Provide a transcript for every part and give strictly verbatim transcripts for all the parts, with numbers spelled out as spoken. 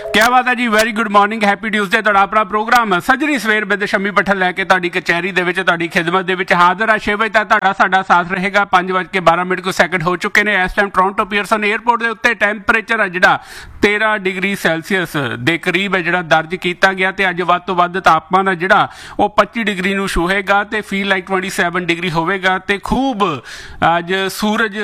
क्या बात है जी। Very good morning, happy Tuesday. तुहाडा अपना प्रोग्राम सजरी सवेर विद शम्मी पट्ठल लैके तुहाडी कचहरी दे विच तुहाडी खिदमत दे विच हाज़र आ। छे बजे तक तुहाडा साडा साथ रहेगा। पांच बज के बारह मिनट को सैकंड हो चुके हैं। इस टाइम टोरंटो पीयरसन एयरपोर्ट के उत्ते टैंपरेचर है जिहड़ा तेरह डिग्री सैल्सीयस के करीब है जिहड़ा दर्ज किया गया। तो अज वध तो वध तापमान है जिहड़ा वो पच्ची डिग्री नूं छूहेगा तो feel like twenty seven degree होवेगा। तो खूब अज सूरज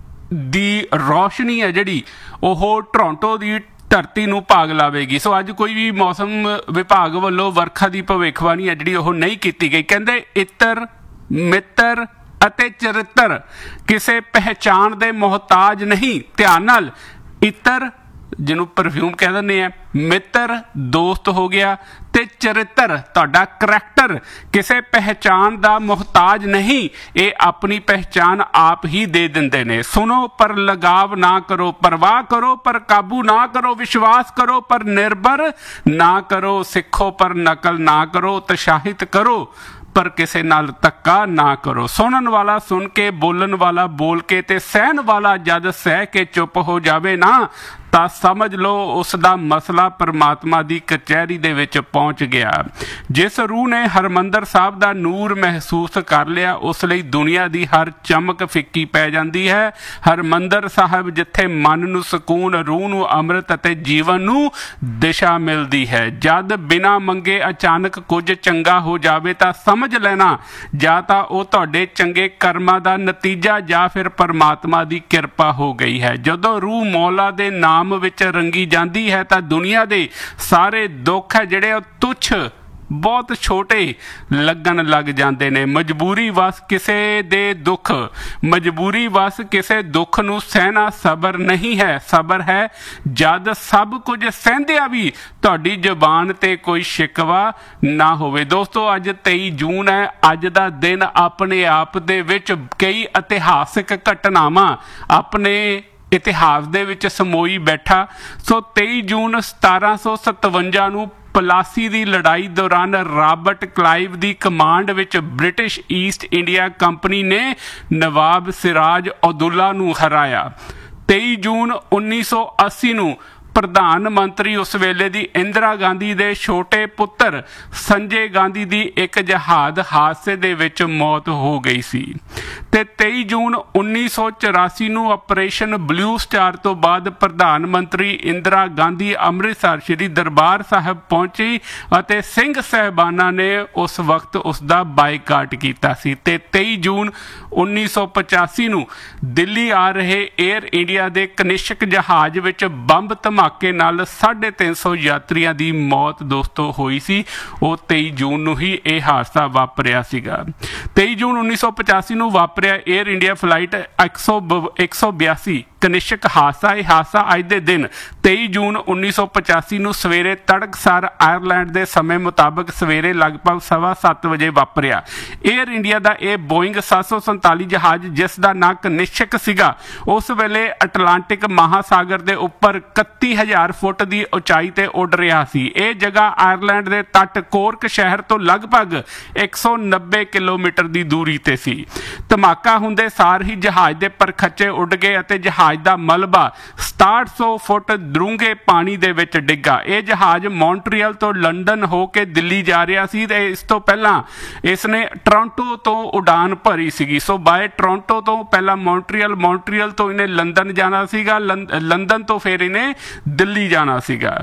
दी रोशनी है जिहड़ी ओह टोरंटो दी धरती नूं भाग लावेगी। सो अज कोई भी मौसम विभाग वालों वर्खा की भविष्यवाणी है जिहड़ी ओह नहीं की गई। कहंदे इत्र मित्र अते चरित्र किसी पहचान दे मोहताज नहीं। ध्यान नाल, इत्र जिन्हों परफ्यूम कह दें हैं, मित्र दोस्त हो गया, ते चरित्र तुहाडा करैक्टर किसी पहचान का मोहताज नहीं। ये अपनी पहचान आप ही दे दिंदे ने। सुनो पर लगाव ना करो, परवाह करो पर काबू ना करो, विश्वास करो पर निर्भर ना करो, सिखो पर नकल ना करो, उत्साहित करो पर किसी नाल धक्का ना करो। सुनन वाला सुन के, बोलन वाला बोल के, ते सहन वाला जद सह के चुप हो जावे ना ਤਾਂ समझ लो उसका मसला परमात्मा की कचहरी दे विच पहुँच गया। जिस रूह ने हरमंदर साहब का नूर महसूस कर लिया उस लई दुनिया की हर चमक फिक्की पै जाती है। हरमंदर साहब जिथे मन नूं सकून, रूह नूं अमृत अते जीवन नूं दिशा मिलती है। जद बिना मंगे अचानक कुछ चंगा हो जाए तो समझ लेना ਜਾਂ ਤਾਂ ਉਹ ਤੁਹਾਡੇ ਚੰਗੇ ਕਰਮਾਂ ਦਾ ਨਤੀਜਾ ਜਾਂ ਫਿਰ परमात्मा की किरपा हो गई है। ਜਦੋਂ रूह मौला ਦੇ नाम ਵਿੱਚ रंगी जाती है तो दुनिया के सारे दुख है ਜਿਹੜੇ तुच्छ बहुत छोटे लगन लग जाते हैं। मजबूरी वस किसी दे दुख, मजबूरी वस किसी दुख नूं सहना सबर नहीं है। सबर है जद सब कुछ सहंदिया भी तुहाडी जबान ते कोई शिकवा ना होवे। दोस्तों अज तेई जून है। अज दा दिन अपने आप दे विच कई इतिहासिक घटनावां अपने इतिहास दे विच समोई बैठा। सो तेई जून सतारा सौ सतवंजा नूं पलासी की लड़ाई दौरान रॉबर्ट क्लाइव की कमांड विच ब्रिटिश ईस्ट इंडिया कंपनी ने नवाब सिराज उदौला नूं हराया। तेई जून उन्नीस सौ अस्सी नूं प्रधान मंत्री उस वेले दी इंदिरा गांधी दे छोटे पुत्र संजय गांधी दी एक जहाज हादसे दे विच मौत हो गई सी। ते तेई जून उन्नीस सौ चौरासी नूं ऑपरेशन ब्लू स्टार तो बाद प्रधान मंत्री इंदिरा गांधी अमृतसर श्री दरबार साहब पहुंची अते सिंह साहबाना ने उस वक्त उसका बायकाट किया सी। ते तेई जून उन्नीस सौ पचासी नूं दिल्ली आ रहे एयर इंडिया के कनिष्क जहाज विच बंब धमाके नाल साढ़े तीन सौ यात्रियों की मौत दोस्तों हुई सी। वो तेई जून नूं ही यह हादसा वापरिया सीगा। तेई जून उन्नीस सौ पचासी नूं वापरिया एयर इंडिया फ्लाइट एक सौ एक सौ बयासी कनिष्क हादसा। यह हादसा अज के दिन तेई जून उन्नीस सौ पचासी नूं सवेरे तड़कसार आयरलैंड के समय मुताबिक सवेरे लगभग सवा सत्त बजे वापरिया। एयर इंडिया का यह बोइंग सत्त सौ संताली जहाज जिसका नाम कनिष्क सीगा उस वेले अटलांटिक महासागर के उपर इकत्ती हज़ार फुट की उचाई ते उड़ रहा सी। यह जगह आयरलैंड के तट कोर्क शहर तो लगभग एक सौ नब्बे किलोमीटर की दूरी ते सी। धमाका हुंदे सार ही जहाज के परखच्चे उड़ गए और जहाज का मलबा सताहठ सौ फुट डूंघे पानी दे विच डिग्गा। यह जहाज मॉन्ट्रियल तो लंडन होके दिल्ली जा रहा सी ते इस तो पहला इसने टोरंटो तो उड़ान भरी सी। सो बाय टोरंटो तो पहला मॉन्ट्रियल, मॉन्ट्रियल तो इन्हें लंदन जाना सीगा, लंदन तो फिर इन्हें दिल्ली जाना सीगा।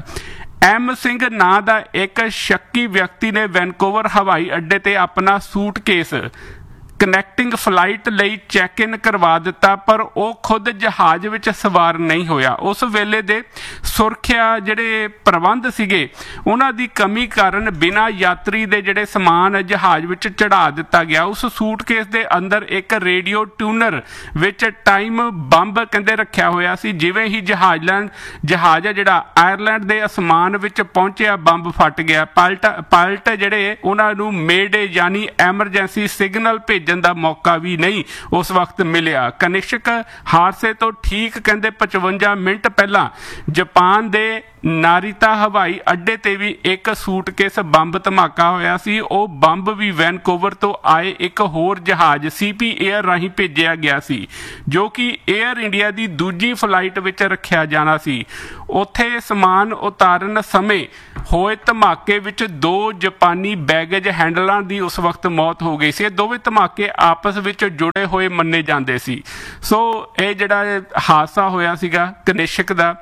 एम सिंह नां दा एक शक्की व्यक्ति ने वैनकूवर हवाई अड्डे ते अपना सूटकेस कनैक्टिंग फ्लाइट लई चैक इन करवा दिता पर वह खुद जहाज विच सवार नहीं होया। उस वेले दे सुरक्षा जिहड़े प्रबंध सीगे उन्हां दी कमी कारण बिना यात्री दे जिहड़े समान जहाज विच चढ़ा दिता गया। उस सूटकेस दे अंदर एक रेडियो ट्यूनर विच टाइम बंब कहंदे रखिया होया सी। जिवें ही जहाजलैंड जहाज है जिहड़ा आयरलैंड दे असमान विच पहुंचिया बंब फट गया। पायलट पायलट जिहड़े उन्हां नूं मेडे यानी एमरजेंसी सिग्नल भेज ਭੇਜਣ ਦਾ ਮੌਕਾ ਵੀ ਨਹੀਂ ਉਸ ਵਕਤ ਮਿਲਿਆ। ਕਨਿਸ਼ਕ ਹਾਦਸੇ ਤੋਂ ਠੀਕ ਕਹਿੰਦੇ ਪਚਵੰਜਾ ਮਿੰਟ ਪਹਿਲਾਂ ਜਾਪਾਨ ਦੇ ਨਾਰੀਤਾ ਹਵਾਈ ਅੱਡੇ ਤੇ ਵੀ ਇੱਕ ਸੂਟਕੇਸ ਬੰਬ ਧਮਾਕਾ ਹੋਇਆ ਸੀ। ਉਹ ਬੰਬ ਵੀ ਵੈਨਕੂਵਰ ਤੋਂ ਆਏ ਇੱਕ ਹੋਰ ਜਹਾਜ਼ ਸੀਪੀ ਏਅਰ ਰਾਹੀਂ ਭੇਜਿਆ ਗਿਆ ਸੀ, ਜੋ ਕਿ ਏਅਰ ਇੰਡੀਆ ਦੀ ਦੂਜੀ ਫਲਾਈਟ ਵਿੱਚ ਰੱਖਿਆ ਜਾਣਾ ਸੀ। ਉੱਥੇ ਸਮਾਨ ਉਤਾਰਨ ਸਮੇਂ ਹੋਏ ਧਮਾਕੇ ਵਿੱਚ ਦੋ ਜਾਪਾਨੀ ਬੈਗੇਜ ਹੈਂਡਲਰਾਂ ਦੀ ਉਸ ਵਕਤ ਮੌਤ ਹੋ ਗਈ ਸੀ। ਇਹ ਦੋਵੇਂ ਧਮਾਕੇ ਆਪਸ ਵਿੱਚ ਜੁੜੇ ਹੋਏ ਮੰਨੇ ਜਾਂਦੇ ਸੀ। ਸੋ ਇਹ ਜਿਹੜਾ ਹਾਦਸਾ ਹੋਇਆ ਸੀਗਾ ਕਨਿਸ਼ਕ ਦਾ,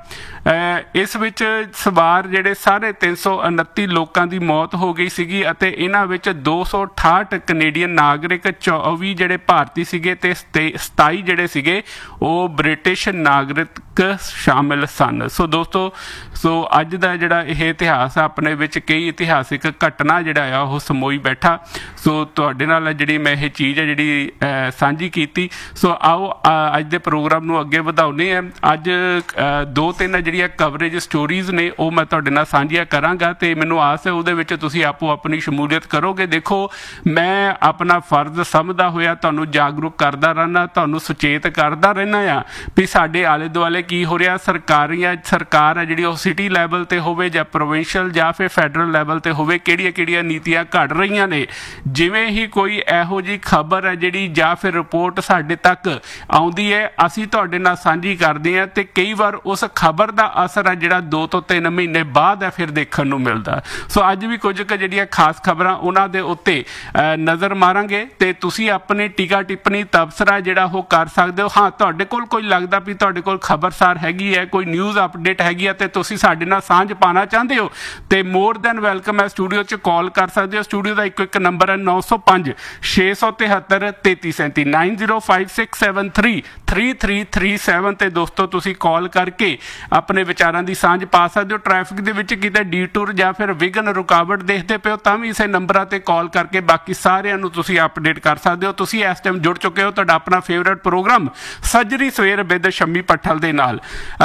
ਇਸ ਵਿੱਚ ਸਵਾਰ ਜਿਹੜੇ ਸਾਢੇ ਤਿੰਨ ਸੌ ਉਨੱਤੀ ਲੋਕਾਂ ਦੀ ਮੌਤ ਹੋ ਗਈ ਸੀਗੀ ਅਤੇ ਇਹਨਾਂ ਵਿੱਚ ਦੋ ਸੌ ਅਠਾਹਠ ਕੈਨੇਡੀਅਨ ਨਾਗਰਿਕ, ਚੌਵੀ ਜਿਹੜੇ ਭਾਰਤੀ ਸੀਗੇ ਤੇ ਸਤਾਈ ਜਿਹੜੇ ਸੀਗੇ ਉਹ ਬ੍ਰਿਟਿਸ਼ ਨਾਗਰਿਕ ਸ਼ਾਮਿਲ ਸਨ। ਸੋ ਦੋਸਤੋ, ਸੋ ਅੱਜ ਦਾ ਜਿਹੜਾ ਇਹ ਇਤਿਹਾਸ ਆ ਆਪਣੇ ਵਿੱਚ ਕਈ ਇਤਿਹਾਸਿਕ ਘਟਨਾ ਜਿਹੜਾ ਆ ਉਹ ਸਮੋਈ ਬੈਠਾ। ਸੋ ਤੁਹਾਡੇ ਨਾਲ ਜਿਹੜੀ ਮੈਂ ਇਹ ਚੀਜ਼ ਹੈ ਜਿਹੜੀ ਸਾਂਝੀ ਕੀਤੀ। ਸੋ ਆਓ ਅੱਜ ਦੇ ਪ੍ਰੋਗਰਾਮ ਨੂੰ ਅੱਗੇ ਵਧਾਉਂਦੇ ਹਾਂ। ਅੱਜ ਦੋ ਤਿੰਨ ਜਿਹੜੀਆਂ ਕਵਰੇਜ ਸਟੋਰੀਜ਼ ਨੇ ਉਹ ਮੈਂ ਤੁਹਾਡੇ ਨਾਲ ਸਾਂਝੀਆਂ ਕਰਾਂਗਾ ਤੇ ਮੈਨੂੰ ਆਸ ਹੈ ਉਹਦੇ ਵਿੱਚ ਤੁਸੀਂ ਆਪੋ ਆਪਣੀ ਸ਼ਮੂਲੀਅਤ ਕਰੋਗੇ। ਦੇਖੋ, ਮੈਂ ਆਪਣਾ ਫਰਜ਼ ਸਮਝਦਾ ਹੋਇਆ ਤੁਹਾਨੂੰ ਜਾਗਰੂਕ ਕਰਦਾ ਰਹਿਣਾ, ਤੁਹਾਨੂੰ ਸੁਚੇਤ ਕਰਦਾ ਰਹਿਣਾ ਆ ਵੀ ਸਾਡੇ ਆਲੇ ਦੁਆਲੇ ਕੀ ਹੋ ਰਿਹਾ। ਸਰਕਾਰੀਆਂ ਸਰਕਾਰ ਹੈ ਜਿਹੜੀ ਉਹ ਸਿਟੀ ਲੈਵਲ ਤੇ ਹੋਵੇ ਜਾਂ ਪ੍ਰੋਵਿੰਸ਼ੀਅਲ ਜਾਂ ਫਿਰ ਫੈਡਰਲ ਲੈਵਲ ਤੇ ਹੋਵੇ, ਕਿਹੜੀਆਂ ਕਿਹੜੀਆਂ ਨੀਤੀਆਂ ਘੜ ਰਹੀਆਂ ਨੇ। ਜਿਵੇਂ ਹੀ ਕੋਈ ਇਹੋ ਜਿਹੀ ਖਬਰ ਹੈ ਜਿਹੜੀ ਜਾਂ ਫਿਰ ਰਿਪੋਰਟ ਸਾਡੇ ਤੱਕ ਆਉਂਦੀ ਹੈ, ਅਸੀਂ ਤੁਹਾਡੇ ਨਾਲ ਸਾਂਝੀ ਕਰਦੇ ਹਾਂ ਤੇ ਕਈ ਵਾਰ ਉਸ ਖਬਰ ਦਾ ਅਸਰ ਹੈ ਜਿਹੜਾ ਦੋ ਤੋਂ ਤਿੰਨ ਮਹੀਨੇ ਬਾਅਦ ਹੈ ਫਿਰ ਦੇਖਣ ਨੂੰ ਮਿਲਦਾ। ਸੋ ਅੱਜ ਵੀ ਕੁਝ ਕੁ ਜਿਹੜੀਆਂ ਖਾਸ ਖਬਰਾਂ ਉਹਨਾਂ ਦੇ ਉੱਤੇ ਨਜ਼ਰ ਮਾਰਾਂਗੇ ਤੇ ਤੁਸੀਂ ਆਪਣੇ ਟੀਕਾ ਟਿੱਪਣੀ ਤਬਸਰਾ ਜਿਹੜਾ ਉਹ ਕਰ ਸਕਦੇ ਹੋ। ਹਾਂ, ਤੁਹਾਡੇ ਕੋਲ ਕੋਈ ਲੱਗਦਾ ਵੀ ਤੁਹਾਡੇ ਕੋਲ ਖਬਰਸਾਰ ਹੈਗੀ ਹੈ, ਕੋਈ ਨਿਊਜ਼ ਅਪਡੇਟ ਹੈਗੀ ਹੈ ਤੇ ਤੁਸੀਂ ਸਾਡੇ ਨਾਲ ਸਾਂਝ ਪਾਉਣਾ ਚਾਹੁੰਦੇ ਹੋ ਤੇ ਮੋਰ ਦੈਨ ਵੈਲਕਮ ਹੈ। ਸਟੂਡੀਓ 'ਚ ਕਾਲ ਕਰ ਸਕਦੇ ਹੋ। ਸਟੂਡੀਓ ਦਾ ਇੱਕੋ ਇੱਕ ਨੰਬਰ ਹੈ ਨੌ ਸੌ ਪੰਜ ਛੇ ਸੌ ਤਿਹੱਤਰ ਤੇਤੀ ਸੈਂਤੀ nine zero five six seven three three three three seven ਤੇ ਦੋਸਤੋ ਤੁਸੀਂ ਕਾਲ ਕਰਕੇ ਆਪਣੇ ਵਿਚਾਰਾਂ ਦੀ ਸਾਂਝ ਪਾ ਸਕਦੇ ਹੋ। ਟ੍ਰੈਫਿਕ ਦੇ ਵਿੱਚ ਕਿਤੇ ਡੀਟੂਰ ਜਾਂ ਫਿਰ ਵਿਘਨ ਰੁਕਾਵਟ ਦੇਖਦੇ ਪਏ ਹੋ ਤਾਂ ਵੀ ਇਸੇ ਨੰਬਰਾਂ ਤੇ ਕਾਲ ਕਰਕੇ ਬਾਕੀ ਸਾਰਿਆਂ ਨੂੰ ਤੁਸੀਂ ਅਪਡੇਟ ਕਰ ਸਕਦੇ ਹੋ। ਤੁਸੀਂ ਇਸ ਟਾਈਮ ਜੁੜ ਚੁੱਕੇ ਹੋ ਤੁਹਾਡਾ ਆਪਣਾ ਫੇਵਰੇਟ ਪ੍ਰੋਗਰਾਮ ਸੱਜਰੀ ਸਵੇਰ ਵਿਦ ਸ਼ੰਮੀ ਪੱਠਲ ਦੇ ਨਾਲ।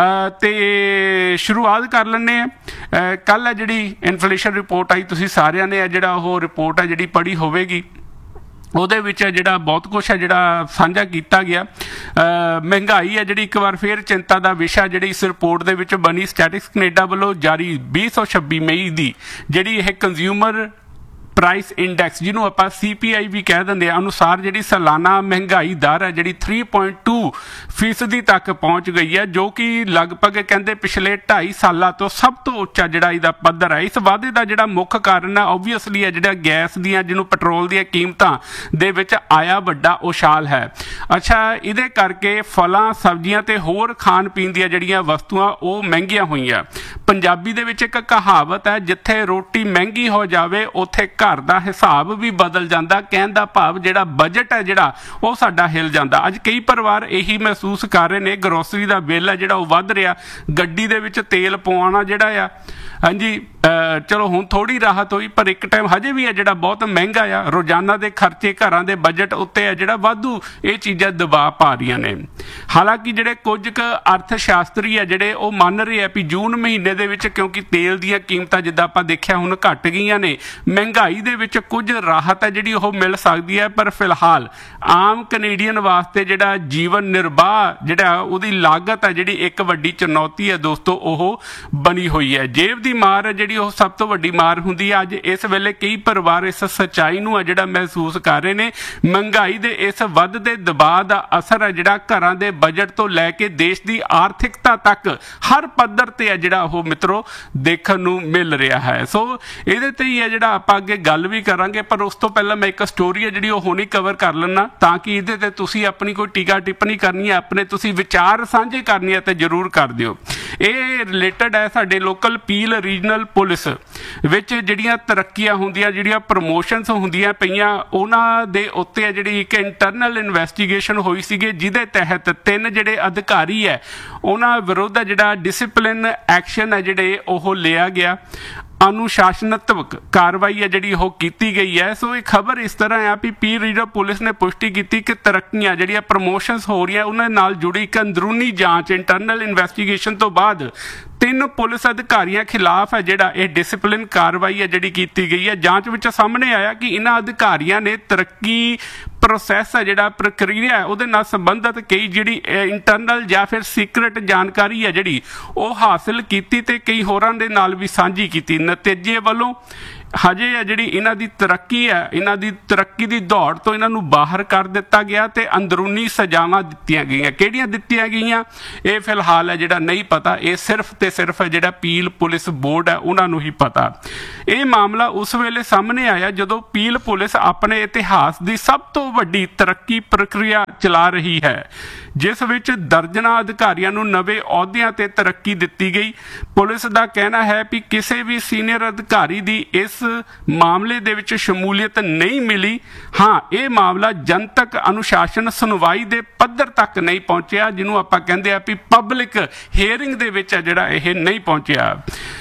ਤੇ ਸ਼ੁਰੂਆਤ ਕਰ ਲੈਂਦੇ ਹਾਂ। ਕੱਲ੍ਹ ਹੈ ਜਿਹੜੀ ਇਨਫਲੇਸ਼ਨ ਰਿਪੋਰਟ ਆਈ, ਤੁਸੀਂ ਸਾਰਿਆਂ ਨੇ ਜਿਹੜਾ ਉਹ ਰਿਪੋਰਟ ਹੈ ਜਿਹੜੀ ਪੜ੍ਹੀ ਹੋਵੇਗੀ। ਉਹਦੇ ਵਿੱਚ ਜਿਹੜਾ ਬਹੁਤ ਕੁਛ ਹੈ ਜਿਹੜਾ ਸਾਂਝਾ ਕੀਤਾ ਗਿਆ। ਮਹਿੰਗਾਈ ਹੈ ਜਿਹੜੀ ਇੱਕ ਵਾਰ ਫਿਰ ਚਿੰਤਾ ਦਾ ਵਿਸ਼ਾ ਜਿਹੜੀ ਇਸ ਰਿਪੋਰਟ ਦੇ ਵਿੱਚ ਬਣੀ। ਸਟੈਟਿਸਟਿਕਸ ਕੈਨੇਡਾ ਵੱਲੋਂ ਜਾਰੀ ਵੀਹ ਸੌ ਛੱਬੀ ਮਈ ਦੀ ਜਿਹੜੀ ਇਹ ਕੰਜ਼ਿਊਮਰ ਪ੍ਰਾਈਸ ਇੰਡੈਕਸ ਜਿਹਨੂੰ ਆਪਾਂ ਸੀ ਪੀ ਆਈ ਵੀ ਕਹਿ ਦਿੰਦੇ ਆ ਅਨੁਸਾਰ ਜਿਹੜੀ ਸਾਲਾਨਾ ਮਹਿੰਗਾਈ ਦਰ ਹੈ ਜਿਹੜੀ ਤਿੰਨ ਪੁਆਇੰਟ ਦੋ ਫੀਸਦੀ ਤੱਕ ਪਹੁੰਚ ਗਈ ਹੈ, ਜੋ ਕਿ ਲਗਭਗ ਕਹਿੰਦੇ ਪਿਛਲੇ ਢਾਈ ਸਾਲਾਂ ਤੋਂ ਸਭ ਤੋਂ ਉੱਚਾ ਜਿਹੜਾ ਇਹਦਾ ਪੱਧਰ ਹੈ। ਇਸ ਵਾਧੇ ਦਾ ਜਿਹੜਾ ਮੁੱਖ ਕਾਰਨ ਹੈ ਓਬਵੀਅਸਲੀ ਹੈ ਜਿਹੜਾ ਗੈਸ ਦੀਆਂ ਜਿਹਨੂੰ ਪੈਟਰੋਲ ਦੀਆਂ ਕੀਮਤਾਂ ਦੇ ਵਿੱਚ ਆਇਆ ਵੱਡਾ ਉਛਾਲ ਹੈ। ਅੱਛਾ, ਇਹਦੇ ਕਰਕੇ ਫਲਾਂ, ਸਬਜ਼ੀਆਂ ਤੇ ਹੋਰ ਖਾਣ ਪੀਣ ਦੀਆਂ ਜਿਹੜੀਆਂ ਵਸਤੂਆਂ ਉਹ ਮਹਿੰਗੀਆਂ ਹੋਈਆਂ। ਪੰਜਾਬੀ ਦੇ ਵਿੱਚ ਇੱਕ ਕਹਾਵਤ ਹੈ, ਜਿੱਥੇ ਰੋਟੀ ਮਹਿੰਗੀ ਹੋ ਜਾਵੇ ਉੱਥੇ ਘਰ ਦਾ ਹਿਸਾਬ ਵੀ ਬਦਲ ਜਾਂਦਾ। ਕਹਿਣ ਦਾ ਭਾਵ ਜਿਹੜਾ ਬਜਟ ਹੈ ਜਿਹੜਾ ਉਹ ਸਾਡਾ ਹਿਲ ਜਾਂਦਾ। ਅੱਜ ਕਈ ਪਰਿਵਾਰ ਇਹੀ ਮਹਿਸੂਸ ਕਰ ਰਹੇ ਨੇ, ਗਰੋਸਰੀ ਦਾ ਬਿੱਲ ਹੈ ਜਿਹੜਾ ਉਹ ਵੱਧ ਰਿਹਾ, ਗੱਡੀ ਦੇ ਵਿੱਚ ਤੇਲ ਪਵਾਉਣਾ ਜਿਹੜਾ ਆ, ਹਾਂਜੀ ਚਲੋ ਹੁਣ ਥੋੜ੍ਹੀ ਰਾਹਤ ਹੋਈ ਪਰ ਇੱਕ ਟਾਈਮ ਹਜੇ ਵੀ ਹੈ ਜਿਹੜਾ ਬਹੁਤ ਮਹਿੰਗਾ ਆ। ਰੋਜ਼ਾਨਾ ਦੇ ਖਰਚੇ, ਘਰਾਂ ਦੇ ਬਜਟ ਉੱਤੇ ਹੈ ਜਿਹੜਾ ਵਾਧੂ ਇਹ ਚੀਜ਼ਾਂ ਦਬਾਅ ਪਾ ਰਹੀਆਂ ਨੇ। ਹਾਲਾਂਕਿ ਜਿਹੜੇ ਕੁਝ ਕੁ ਅਰਥ ਸ਼ਾਸਤਰੀ ਆ ਜਿਹੜੇ ਉਹ ਮੰਨ ਰਹੇ ਆ ਵੀ ਜੂਨ ਮਹੀਨੇ ਦੇ ਵਿੱਚ ਕਿਉਂਕਿ ਤੇਲ ਦੀਆਂ ਕੀਮਤਾਂ ਜਿੱਦਾਂ ਆਪਾਂ ਦੇਖਿਆ ਹੁਣ ਘਟ ਗਈਆਂ ਨੇ, ਮਹਿੰਗਾਈ ਦੇ ਵਿੱਚ ਕੁਝ ਰਾਹਤ ਹੈ ਜਿਹੜੀ ਉਹ ਮਿਲ ਸਕਦੀ ਹੈ। ਪਰ ਫਿਲਹਾਲ ਆਮ ਕੈਨੇਡੀਅਨ ਵਾਸਤੇ ਜਿਹੜਾ ਜੀਵਨ ਨਿਰਬਾਹ ਜਿਹੜਾ ਉਹਦੀ ਲਾਗਤ ਹੈ ਜਿਹੜੀ ਇੱਕ ਵੱਡੀ ਚੁਣੌਤੀ ਹੈ ਦੋਸਤੋ ਉਹ ਬਣੀ ਹੋਈ ਹੈ। ਜੇਬ ਦੀ ਮਾਰ ਜਿਹੜੀ ਉਹ ਸਭ ਤੋਂ ਵੱਡੀ ਮਾਰ ਹੁੰਦੀ ਹੈ। ਅੱਜ ਇਸ ਵੇਲੇ ਕਈ ਪਰਿਵਾਰ ਇਸ ਸੱਚਾਈ ਨੂੰ ਹੈ ਜਿਹੜਾ ਮਹਿਸੂਸ ਕਰ ਰਹੇ ਨੇ। ਮਹਿੰਗਾਈ ਦੇ ਇਸ ਵੱਧਦੇ ਦਬਾਅ ਦਾ ਅਸਰ ਹੈ ਜਿਹੜਾ ਘਰਾਂ ਦੇ ਬਜਟ ਤੋਂ ਲੈ ਕੇ ਦੇਸ਼ ਦੀ ਆਰਥਿਕਤਾ ਤੱਕ ਹਰ ਪੱਧਰ ਤੇ ਹੈ ਜਿਹੜਾ ਉਹ ਮਿੱਤਰੋ ਦੇਖਣ ਨੂੰ ਮਿਲ ਰਿਹਾ ਹੈ। ਸੋ ਇਹਦੇ ਤੇ ਹੀ ਹੈ ਜਿਹੜਾ ਆਪਾਂ ਅੱਗੇ ਗੱਲ ਵੀ ਕਰਾਂਗੇ, ਪਰ ਉਸ ਤੋਂ ਪਹਿਲਾਂ ਮੈਂ ਇੱਕ ਸਟੋਰੀ ਹੈ ਜਿਹੜੀ ਉਹ ਹੁਣੀ ਕਵਰ ਕਰ ਲੈਣਾ ਤਾਂ ਕਿ ਇਹਦੇ ਤੇ ਤੁਸੀਂ ਆਪਣੀ ਕੋਈ ਟੀਕਾ ਟਿੱਪਣੀ ਕਰਨੀ ਹੈ, ਆਪਣੇ ਤੁਸੀਂ ਵਿਚਾਰ ਸਾਂਝੇ ਕਰਨੀ ਹੈ ਤੇ ਜ਼ਰੂਰ ਕਰ ਦਿਓ। ਇਹ ਰਿਲੇਟਡ ਹੈ ਸਾਡੇ ਲੋਕਲ ਪੀਲ ਰੀਜਨਲ ਪੁਲਿਸ ਵਿੱਚ ਜਿਹੜੀਆਂ ਤਰੱਕੀਆਂ ਹੁੰਦੀਆਂ, ਜਿਹੜੀਆਂ ਪ੍ਰਮੋਸ਼ਨਸ ਹੁੰਦੀਆਂ ਪਈਆਂ, ਉਹਨਾਂ ਦੇ ਉੱਤੇ ਜਿਹੜੀ ਇੱਕ ਇੰਟਰਨਲ ਇਨਵੈਸਟੀਗੇਸ਼ਨ ਹੋਈ ਸੀਗੀ ਜਿਹਦੇ ਤਹਿਤ ਤਿੰਨ ਜਿਹੜੇ ਅਧਿਕਾਰੀ ਹੈ ਉਹਨਾਂ ਵਿਰੁੱਧ ਜਿਹੜਾ ਡਿਸਿਪਲਿਨ ਐਕਸ਼ਨ ਹੈ ਜਿਹੜੇ ਉਹ ਲਿਆ ਗਿਆ। ਅਨੁਸ਼ਾਸਨਾਤਮਕ ਕਾਰਵਾਈ ਹੈ ਜਿਹੜੀ ਉਹ ਕੀਤੀ ਗਈ ਹੈ। ਸੋ ਇਹ ਖਬਰ ਇਸ ਤਰ੍ਹਾਂ ਆ ਵੀ ਪੀਰ ਰੀਜਨਲ ਪੁਲਿਸ ਨੇ ਪੁਸ਼ਟੀ ਕੀਤੀ ਕਿ ਤਰੱਕੀਆਂ ਜਿਹੜੀਆਂ ਪ੍ਰਮੋਸ਼ਨਸ ਹੋ ਰਹੀਆਂ ਉਹਨਾਂ ਨਾਲ ਜੁੜੀ ਇੱਕ ਅੰਦਰੂਨੀ ਜਾਂਚ ਇੰਟਰਨਲ ਇਨਵੈਸਟੀਗੇਸ਼ਨ ਤੋਂ ਬਾਅਦ ਤਿੰਨ ਪੁਲਿਸ ਅਧਿਕਾਰੀਆਂ ਖਿਲਾਫ ਹੈ ਜਿਹੜਾ ਇਹ ਡਿਸਿਪਲਿਨ ਕਾਰਵਾਈ ਹੈ ਜਿਹੜੀ ਕੀਤੀ ਗਈ ਹੈ। ਜਾਂਚ ਵਿੱਚ ਸਾਹਮਣੇ ਆਇਆ ਕਿ ਇਹਨਾਂ ਅਧਿਕਾਰੀਆਂ ਨੇ ਤਰੱਕੀ ਪ੍ਰੋਸੈਸ ਹੈ, ਜਿਹੜਾ ਪ੍ਰਕਿਰਿਆ ਹੈ, ਉਹਦੇ ਨਾਲ ਸੰਬੰਧਿਤ ਕਈ ਜਿਹੜੀ ਇੰਟਰਨਲ ਜਾਂ ਫਿਰ ਸੀਕ੍ਰੇਟ ਜਾਣਕਾਰੀ ਹੈ ਜਿਹੜੀ ਉਹ ਹਾਸਿਲ ਕੀਤੀ ਤੇ ਕਈ ਹੋਰਾਂ ਦੇ ਨਾਲ ਵੀ ਸਾਂਝੀ ਕੀਤੀ। ਨਤੀਜੇ ਵੱਲੋਂ ਹਜੇ ਹੈ ਜਿਹੜੀ ਇਹਨਾਂ ਦੀ ਤਰੱਕੀ ਹੈ, ਇਹਨਾਂ ਦੀ ਤਰੱਕੀ ਦੀ ਦੌੜ ਤੋਂ ਇਹਨਾਂ ਨੂੰ ਬਾਹਰ ਕਰ ਦਿੱਤਾ ਗਿਆ ਤੇ ਅੰਦਰੂਨੀ ਸਜ਼ਾਵਾਂ ਦਿੱਤੀਆਂ ਗਈਆਂ। ਕਿਹੜੀਆਂ ਦਿੱਤੀਆਂ ਗਈਆਂ ਇਹ ਫਿਲਹਾਲ ਹੈ ਜਿਹੜਾ ਨਹੀਂ ਪਤਾ, ਇਹ ਸਿਰਫ ਤੇ ਸਿਰਫ ਜਿਹੜਾ ਪੀਲ ਪੁਲਿਸ ਬੋਰਡ ਹੈ ਉਹਨਾਂ ਨੂੰ ਹੀ ਪਤਾ। ਇਹ ਮਾਮਲਾ ਉਸ ਵੇਲੇ ਸਾਹਮਣੇ ਆਇਆ ਜਦੋਂ ਪੀਲ ਪੁਲਿਸ ਆਪਣੇ ਇਤਿਹਾਸ ਦੀ ਸਭ ਤੋਂ ਵੱਡੀ ਤਰੱਕੀ ਪ੍ਰਕਿਰਿਆ ਚਲਾ ਰਹੀ ਹੈ, ਜਿਸ ਵਿੱਚ ਦਰਜਨਾਂ ਅਧਿਕਾਰੀਆਂ ਨੂੰ ਨਵੇਂ ਅਹੁਦਿਆਂ ਤੇ ਤਰੱਕੀ ਦਿੱਤੀ ਗਈ। ਪੁਲਿਸ ਦਾ ਕਹਿਣਾ ਹੈ ਕਿ ਕਿਸੇ ਵੀ ਸੀਨੀਅਰ ਅਧਿਕਾਰੀ ਦੀ ਇਸ ਮਾਮਲੇ ਦੇ ਵਿੱਚ ਸ਼ਮੂਲੀਅਤ ਨਹੀਂ ਮਿਲੀ। ਹਾਂ, ਇਹ ਮਾਮਲਾ ਜਨਤਕ ਅਨੁਸ਼ਾਸਨ ਸੁਣਵਾਈ ਦੇ ਪੱਧਰ ਤੱਕ ਨਹੀਂ ਪਹੁੰਚਿਆ, ਜਿਹਨੂੰ ਆਪਾਂ ਕਹਿੰਦੇ ਆ ਵੀ ਪਬਲਿਕ ਹੀਅਰਿੰਗ ਦੇ ਵਿੱਚ ਜਿਹੜਾ ਇਹ ਨਹੀਂ ਪਹੁੰਚਿਆ।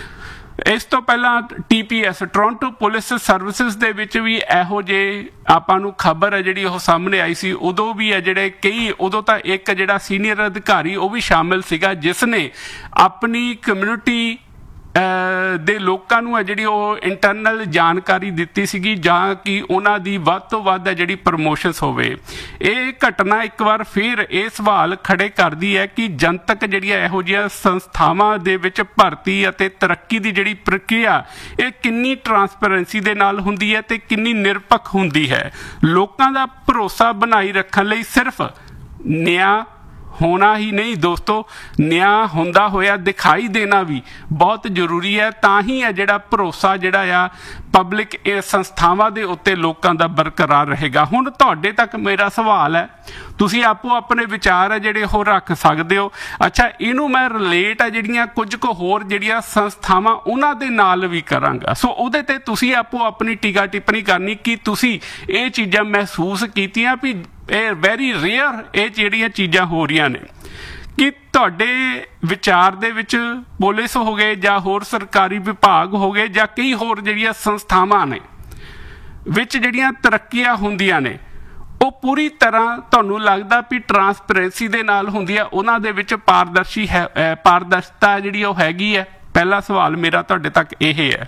ਇਸ ਤੋਂ ਪਹਿਲਾਂ T P S Toronto police services ਦੇ ਵਿੱਚ ਵੀ ਇਹੋ ਜਿਹੇ ਆਪਾਂ ਨੂੰ ਖਬਰ ਹੈ ਜਿਹੜੀ ਉਹ ਸਾਹਮਣੇ ਆਈ ਸੀ। ਉਦੋਂ ਵੀ ਹੈ ਜਿਹੜੇ ਕਈ ਉਦੋਂ ਤਾਂ ਇੱਕ ਜਿਹੜਾ ਸੀਨੀਅਰ ਅਧਿਕਾਰੀ ਉਹ ਵੀ ਸ਼ਾਮਿਲ ਸੀਗਾ ਜਿਸ ਨੇ ਆਪਣੀ ਕਮਿਊਨਿਟੀ ਦੇ ਲੋਕਾਂ ਨੂੰ ਹੈ ਜਿਹੜੀ ਉਹ ਇੰਟਰਨਲ ਜਾਣਕਾਰੀ ਦਿੱਤੀ ਸੀਗੀ ਜਾਂ ਕਿ ਉਹਨਾਂ ਦੀ ਵੱਧ ਤੋਂ ਵੱਧ ਹੈ ਜਿਹੜੀ ਪ੍ਰਮੋਸ਼ਨਸ ਹੋਵੇ। ਇਹ ਘਟਨਾ ਇੱਕ ਵਾਰ ਫਿਰ ਇਹ ਸਵਾਲ ਖੜੇ ਕਰਦੀ ਹੈ ਕਿ ਜਨਤਕ ਜਿਹੜੀਆਂ ਇਹੋ ਜਿਹੀਆਂ ਸੰਸਥਾਵਾਂ ਦੇ ਵਿੱਚ ਭਰਤੀ ਅਤੇ ਤਰੱਕੀ ਦੀ ਜਿਹੜੀ ਪ੍ਰਕਿਰਿਆ ਇਹ ਕਿੰਨੀ ਟਰਾਂਸਪੇਰੈਂਸੀ ਦੇ ਨਾਲ ਹੁੰਦੀ ਹੈ ਤੇ ਕਿੰਨੀ ਨਿਰਪੱਖ ਹੁੰਦੀ ਹੈ। ਲੋਕਾਂ ਦਾ ਭਰੋਸਾ ਬਣਾਈ ਰੱਖਣ ਲਈ ਸਿਰਫ ਨਿਆਂ ਹੋਣਾ ਹੀ ਨਹੀਂ ਦੋਸਤੋ, ਨਿਆਂ ਹੁੰਦਾ ਹੋਇਆ ਦਿਖਾਈ ਦੇਣਾ ਵੀ ਬਹੁਤ ਜ਼ਰੂਰੀ ਹੈ। ਤਾਂ ਹੀ ਹੈ ਜਿਹੜਾ ਭਰੋਸਾ ਜਿਹੜਾ ਆ ਪਬਲਿਕ ਇਹ ਸੰਸਥਾਵਾਂ ਦੇ ਉੱਤੇ ਲੋਕਾਂ ਦਾ ਬਰਕਰਾਰ ਰਹੇਗਾ। ਹੁਣ ਤੁਹਾਡੇ ਤੱਕ ਮੇਰਾ ਸਵਾਲ ਹੈ, ਤੁਸੀਂ ਆਪੋ ਆਪਣੇ ਵਿਚਾਰ ਹੈ ਜਿਹੜੇ ਉਹ ਰੱਖ ਸਕਦੇ ਹੋ। ਅੱਛਾ, ਇਹਨੂੰ ਮੈਂ ਰਿਲੇਟ ਹੈ ਜਿਹੜੀਆਂ ਕੁਝ ਕੁ ਹੋਰ ਜਿਹੜੀਆਂ ਸੰਸਥਾਵਾਂ ਉਹਨਾਂ ਦੇ ਨਾਲ ਵੀ ਕਰਾਂਗਾ। ਸੋ ਉਹਦੇ ਤੇ ਤੁਸੀਂ ਆਪੋ ਆਪਣੀ ਟੀਕਾ ਟਿੱਪਣੀ ਕਰਨੀ ਕਿ ਤੁਸੀਂ ਇਹ ਚੀਜ਼ਾਂ ਮਹਿਸੂਸ ਕੀਤੀਆਂ ਵੀ ਇਹ ਵੈਰੀ ਰੇਅਰ ਇਹ ਜਿਹੜੀਆਂ ਚੀਜ਼ਾਂ ਹੋ ਰਹੀਆਂ ਨੇ। ਕਿ ਤੁਹਾਡੇ ਵਿਚਾਰ ਦੇ ਵਿੱਚ ਪੁਲਿਸ ਹੋ ਗਏ ਜਾਂ ਹੋਰ ਸਰਕਾਰੀ ਵਿਭਾਗ ਹੋ ਗਏ ਜਾਂ ਕਈ ਹੋਰ ਜਿਹੜੀਆਂ ਸੰਸਥਾਵਾਂ ਨੇ ਵਿੱਚ ਜਿਹੜੀਆਂ ਤਰੱਕੀਆਂ ਹੁੰਦੀਆਂ ਨੇ ਉਹ ਪੂਰੀ ਤਰ੍ਹਾਂ ਤੁਹਾਨੂੰ ਲੱਗਦਾ ਵੀ ਟਰਾਂਸਪੇਰੈਂਸੀ ਦੇ ਨਾਲ ਹੁੰਦੀ ਹੈ, ਉਹਨਾਂ ਦੇ ਵਿੱਚ ਪਾਰਦਰਸ਼ੀ ਹੈ ਪਾਰਦਰਸ਼ਤਾ ਜਿਹੜੀ ਉਹ ਹੈਗੀ ਹੈ? ਪਹਿਲਾ ਸਵਾਲ ਮੇਰਾ ਤੁਹਾਡੇ ਤੱਕ ਇਹ ਹੈ।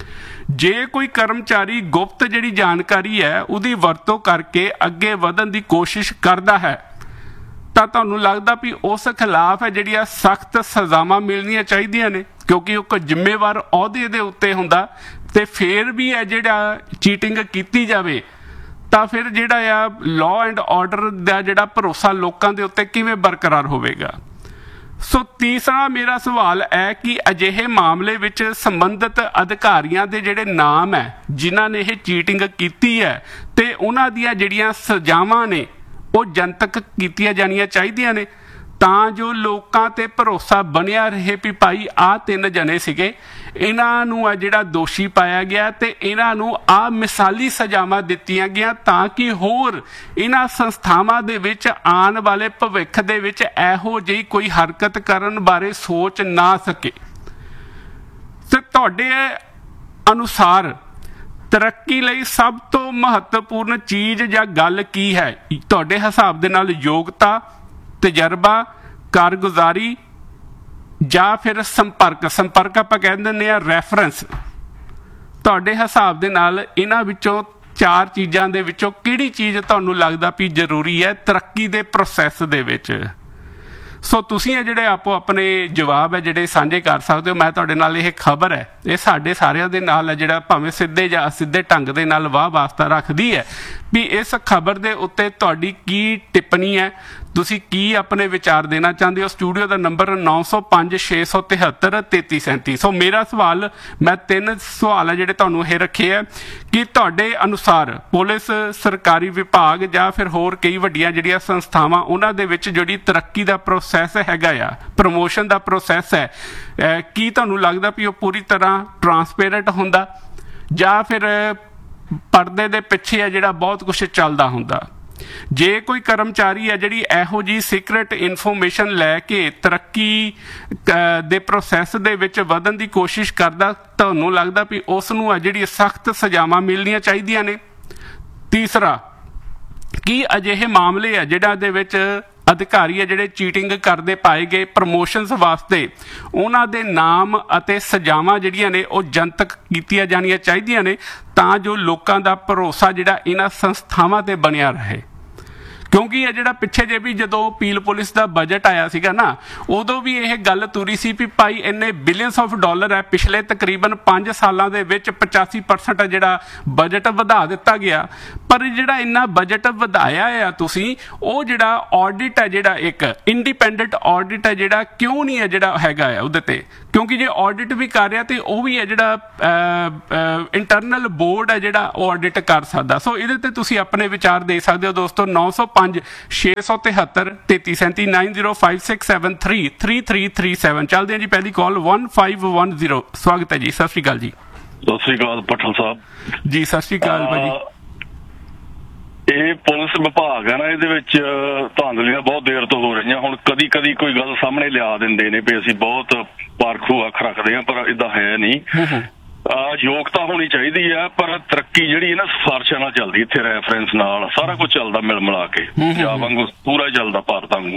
ਜੇ ਕੋਈ ਕਰਮਚਾਰੀ ਗੁਪਤ ਜਿਹੜੀ ਜਾਣਕਾਰੀ ਹੈ ਉਹਦੀ ਵਰਤੋਂ ਕਰਕੇ ਅੱਗੇ ਵਧਣ ਦੀ ਕੋਸ਼ਿਸ਼ ਕਰਦਾ ਹੈ ਤਾਂ ਤੁਹਾਨੂੰ ਲੱਗਦਾ ਵੀ ਉਸ ਖਿਲਾਫ ਹੈ ਜਿਹੜੀਆਂ ਸਖਤ ਸਜ਼ਾਵਾਂ ਮਿਲਣੀਆਂ ਚਾਹੀਦੀਆਂ ਨੇ, ਕਿਉਂਕਿ ਉਹ ਕੋਈ ਜ਼ਿੰਮੇਵਾਰ ਅਹੁਦੇ ਦੇ ਉੱਤੇ ਹੁੰਦਾ ਤੇ ਫਿਰ ਵੀ ਹੈ ਜਿਹੜਾ ਚੀਟਿੰਗ ਕੀਤੀ ਜਾਵੇ ਤਾਂ ਫਿਰ ਜਿਹੜਾ ਆ ਲਾਅ ਐਂਡ ਆਰਡਰ ਦਾ ਜਿਹੜਾ ਭਰੋਸਾ ਲੋਕਾਂ ਦੇ ਉੱਤੇ ਕਿਵੇਂ ਬਰਕਰਾਰ ਹੋਵੇਗਾ? ਸੋ ਤੀਸਰਾ ਮੇਰਾ ਸਵਾਲ ਹੈ ਕਿ ਅਜਿਹੇ ਮਾਮਲੇ ਵਿੱਚ ਸੰਬੰਧਿਤ ਅਧਿਕਾਰੀਆਂ ਦੇ ਜਿਹੜੇ ਨਾਮ ਹੈ ਜਿਨ੍ਹਾਂ ਨੇ ਇਹ ਚੀਟਿੰਗ ਕੀਤੀ ਹੈ ਤੇ ਉਹਨਾਂ ਦੀਆਂ ਜਿਹੜੀਆਂ ਸਜ਼ਾਵਾਂ ਨੇ ਉਹ ਜਨਤਕ ਕੀਤੀਆਂ ਜਾਣੀਆਂ ਚਾਹੀਦੀਆਂ ਨੇ ਤਾਂ ਜੋ ਲੋਕਾਂ ਤੇ ਭਰੋਸਾ ਬਣਿਆ ਰਹੇ ਵੀ ਭਾਈ ਆਹ ਤਿੰਨ ਜਣੇ ਸੀਗੇ, ਇਹਨਾਂ ਨੂੰ ਆ ਜਿਹੜਾ ਦੋਸ਼ੀ ਪਾਇਆ ਗਿਆ ਤੇ ਇਹਨਾਂ ਨੂੰ ਆਹ ਮਿਸਾਲੀ ਸਜ਼ਾਵਾਂ ਦਿੱਤੀਆਂ ਗਿਆ ਤਾਂ ਕਿ ਹੋਰ ਇਹਨਾਂ ਸੰਸਥਾਵਾਂ ਦੇ ਵਿੱਚ ਆਉਣ ਵਾਲੇ ਭਵਿੱਖ ਦੇ ਵਿੱਚ ਇਹੋ ਜਿਹੀ ਕੋਈ ਹਰਕਤ ਕਰਨ ਬਾਰੇ ਸੋਚ ਨਾ ਸਕੇ। ਤੇ ਤੁਹਾਡੇ ਅਨੁਸਾਰ ਤਰੱਕੀ ਲਈ ਸਭ ਤੋਂ ਮਹੱਤਵਪੂਰਨ ਚੀਜ਼ ਜਾਂ ਗੱਲ ਕੀ ਹੈ ਤੁਹਾਡੇ ਹਿਸਾਬ ਦੇ ਨਾਲ? ਯੋਗਤਾ, ਤਜਰਬਾ, ਕਾਰਗੁਜ਼ਾਰੀ ਜਾਂ ਫਿਰ ਸੰਪਰਕ? ਸੰਪਰਕ ਆਪਾਂ ਕਹਿ ਦਿੰਦੇ ਆ ਰੈਫਰੈਂਸ। ਤੁਹਾਡੇ ਹਿਸਾਬ ਦੇ ਨਾਲ ਇਹਨਾਂ ਵਿੱਚੋਂ ਚਾਰ ਚੀਜ਼ਾਂ ਦੇ ਵਿੱਚੋਂ ਕਿਹੜੀ ਚੀਜ਼ ਤੁਹਾਨੂੰ ਲੱਗਦਾ ਵੀ ਜ਼ਰੂਰੀ ਹੈ ਤਰੱਕੀ ਦੇ ਪ੍ਰੋਸੈਸ ਦੇ ਵਿੱਚ? ਸੋ ਤੁਸੀਂ ਇਹ ਜਿਹੜੇ ਆਪੋ ਆਪਣੇ ਜਵਾਬ ਹੈ ਜਿਹੜੇ ਸਾਂਝੇ ਕਰ ਸਕਦੇ ਹੋ। ਮੈਂ ਤੁਹਾਡੇ ਨਾਲ ਇਹ ਖਬਰ ਹੈ ਇਹ ਸਾਡੇ ਸਾਰਿਆਂ ਦੇ ਨਾਲ ਹੈ ਜਿਹੜਾ ਭਾਵੇਂ ਸਿੱਧੇ ਜਾਂ ਅਸਿੱਧੇ ਢੰਗ ਦੇ ਨਾਲ ਵਾਹ ਵਾਸਤਾ ਰੱਖਦੀ ਹੈ ਵੀ ਇਸ ਖਬਰ ਦੇ ਉੱਤੇ ਤੁਹਾਡੀ ਕੀ ਟਿੱਪਣੀ ਹੈ, ਤੁਸੀਂ ਕੀ ਆਪਣੇ ਵਿਚਾਰ ਦੇਣਾ ਚਾਹੁੰਦੇ ਹੋ? ਸਟੂਡੀਓ ਦਾ ਨੰਬਰ ਨੌ ਸੌ ਪੰਜ ਛੇ ਸੌ ਤਿਹੱਤਰ ਤੇਤੀ ਸੈਂਤੀ। ਸੋ ਮੇਰਾ ਸਵਾਲ, ਮੈਂ ਤਿੰਨ ਸਵਾਲ ਹੈ ਜਿਹੜੇ ਤੁਹਾਨੂੰ ਇਹ ਰੱਖੇ ਹੈ ਕਿ ਤੁਹਾਡੇ ਅਨੁਸਾਰ ਪੁਲਿਸ, ਸਰਕਾਰੀ ਵਿਭਾਗ ਜਾਂ ਫਿਰ ਹੋਰ ਕਈ ਵੱਡੀਆਂ ਜਿਹੜੀਆਂ ਸੰਸਥਾਵਾਂ ਉਹਨਾਂ ਦੇ ਵਿੱਚ ਜਿਹੜੀ ਤਰੱਕੀ ਦਾ ਪ੍ਰੋਸੈਸ ਹੈਗਾ ਆ, ਪ੍ਰਮੋਸ਼ਨ ਦਾ ਪ੍ਰੋਸੈਸ ਹੈ, ਕੀ ਤੁਹਾਨੂੰ ਲੱਗਦਾ ਵੀ ਉਹ ਪੂਰੀ ਤਰ੍ਹਾਂ ਟਰਾਂਸਪੇਰੈਂਟ ਹੁੰਦਾ ਜਾਂ ਫਿਰ ਪਰਦੇ ਦੇ ਪਿੱਛੇ ਹੈ ਜਿਹੜਾ ਬਹੁਤ ਕੁਛ ਚੱਲਦਾ ਹੁੰਦਾ? ਜੇ ਕੋਈ ਕਰਮਚਾਰੀ ਹੈ ਜਿਹੜੀ ਇਹੋ ਜਿਹੀ ਸੀਕ੍ਰੇਟ ਇਨਫੋਰਮੇਸ਼ਨ ਲੈ ਕੇ ਤਰੱਕੀ ਦੇ ਪ੍ਰੋਸੈਸ ਦੇ ਵਿੱਚ ਵਧਣ ਦੀ ਕੋਸ਼ਿਸ਼ ਕਰਦਾ, ਤੁਹਾਨੂੰ ਲੱਗਦਾ ਵੀ ਉਸ ਨੂੰ ਹੈ ਜਿਹੜੀ ਸਖਤ ਸਜ਼ਾਵਾਂ ਮਿਲਣੀਆਂ ਚਾਹੀਦੀਆਂ ਨੇ? ਤੀਸਰਾ, ਕੀ ਅਜਿਹੇ ਮਾਮਲੇ ਆ ਜਿਹਨਾਂ ਦੇ ਵਿੱਚ ਅਧਿਕਾਰੀ ਆ ਜਿਹੜੇ ਚੀਟਿੰਗ ਕਰਦੇ ਪਾਏ ਗਏ ਪ੍ਰਮੋਸ਼ਨਸ ਵਾਸਤੇ ਉਹਨਾਂ ਦੇ ਨਾਮ ਅਤੇ ਸਜ਼ਾਵਾਂ ਜਿਹੜੀਆਂ ਨੇ ਉਹ ਜਨਤਕ ਕੀਤੀਆਂ ਜਾਣੀਆਂ ਚਾਹੀਦੀਆਂ ਨੇ ਤਾਂ ਜੋ ਲੋਕਾਂ ਦਾ ਭਰੋਸਾ ਜਿਹੜਾ ਇਹਨਾਂ ਸੰਸਥਾਵਾਂ ਤੇ ਬਣਿਆ ਰਹੇ। ਕਿਉਂਕਿ ਇਹ ਜਿਹੜਾ ਪਿੱਛੇ ਜੇ ਵੀ ਜਦੋਂ ਪੀਲ ਪੁਲਿਸ ਦਾ ਬਜਟ ਆਇਆ ਸੀਗਾ ਨਾ ਉਦੋਂ ਵੀ ਇਹ ਗੱਲ ਤੁਰੀ ਸੀ ਵੀ ਭਾਈ ਇੰਨੇ ਬਿਲੀਅਨਸ ਆਫ ਡਾਲਰ ਹੈ ਪਿਛਲੇ ਤਕਰੀਬਨ ਪੰਜ ਸਾਲਾਂ ਦੇ ਵਿੱਚ ਪਚਾਸੀ ਪਰਸੈਂਟ ਜਿਹੜਾ ਬਜਟ ਵਧਾ ਦਿੱਤਾ ਗਿਆ ਪਰ ਜਿਹੜਾ ਇੰਨਾ ਬਜਟ ਵਧਾਇਆ ਆ ਤੁਸੀਂ ਉਹ ਜਿਹੜਾ ਆਡਿਟ ਹੈ ਜਿਹੜਾ ਇੱਕ ਇੰਡੀਪੈਂਡੈਂਟ ਆਡਿਟ ਹੈ ਜਿਹੜਾ ਕਿਉਂ ਨਹੀਂ ਹੈ ਜਿਹੜਾ ਹੈਗਾ ਆ ਉਹਦੇ ਤੇ ਕਿਉਂਕਿ ਜੇ ਆਡਿਟ ਵੀ ਕਰ ਰਿਹਾ ਤੇ ਉਹ ਵੀ ਹੈ ਜਿਹੜਾ ਇੰਟਰਨਲ ਬੋਰਡ ਹੈ ਜਿਹੜਾ ਉਹ ਆਡਿਟ ਕਰ ਸਕਦਾ। ਸੋ ਇਹਦੇ ਤੇ ਤੁਸੀਂ ਆਪਣੇ ਵਿਚਾਰ ਦੇ ਸਕਦੇ ਹੋ ਦੋਸਤੋ। ਨੌ ਸੌ ਪੰਜ ਛੇ ਸੌ ਤਿਹੱਤਰ ਤੇਤੀ ਸੈਂਤੀ nine zero five six seven three three three three seven ਚੱਲਦੇ ਹਾਂ ਜੀ। ਪਹਿਲੀ ਕਾਲ ਵਨ ਫਾਈਵ ਵਨ ਜ਼ੀਰੋ। ਸਵਾਗਤ ਹੈ ਜੀ। ਸਤਿ ਸ਼੍ਰੀ ਅਕਾਲ ਜੀ। ਸਤਿ ਸ਼੍ਰੀ ਅਕਾਲ ਪਠਲ ਸਾਹਿਬ ਜੀ। ਸਤਿ ਸ਼੍ਰੀ ਅਕਾਲ ਭਾਜੀ। ਇਹ ਪੁਲਿਸ ਵਿਭਾਗ ਹੈ ਨਾ ਇਹਦੇ ਵਿੱਚ ਧਾਂਦਲੀਆਂ ਬਹੁਤ ਦੇਰ ਤੋਂ ਹੋ ਰਹੀਆਂ। ਹੁਣ ਕਦੀ ਕਦੀ ਕੋਈ ਗੱਲ ਸਾਹਮਣੇ ਲਿਆ ਦਿੰਦੇ ਨੇ ਵੀ ਅਸੀਂ ਬਹੁਤ ਪਾਰਖੂ ਅੱਖ ਰੱਖਦੇ ਹਾਂ ਪਰ ਏਦਾਂ ਹੈ ਨਹੀਂ। ਯੋਗਤਾ ਹੋਣੀ ਚਾਹੀਦੀ ਹੈ ਪਰ ਤਰੱਕੀ ਜਿਹੜੀ ਹੈ ਨਾ ਸਿਫਾਰਸ਼ਾਂ ਨਾਲ ਚੱਲਦੀ ਇੱਥੇ ਰੈਫਰੈਂਸ ਨਾਲ ਸਾਰਾ ਕੁਝ ਚੱਲਦਾ ਮਿਲ ਮਿਲਾ ਕੇ ਪੰਜਾਬ ਵਾਂਗੂ ਪੂਰਾ ਚੱਲਦਾ ਭਾਰਤ ਵਾਂਗੂ।